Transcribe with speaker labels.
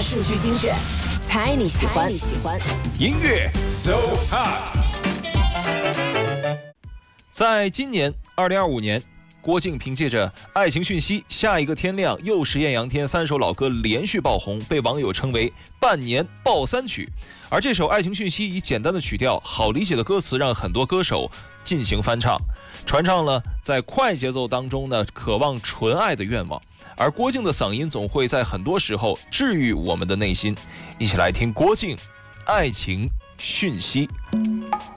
Speaker 1: 数据精选，猜你喜欢。
Speaker 2: 音乐 So Hot。在今年2025年，郭靖凭借着《爱情讯息》《下一个天亮》又是艳阳天3首老歌连续爆红，被网友称为半年爆3曲。而这首《爱情讯息》以简单的曲调、好理解的歌词，让很多歌手进行翻唱，传唱了在快节奏当中呢渴望纯爱的愿望。而郭靖的嗓音总会在很多时候治愈我们的内心。一起来听郭靖《爱情讯息》。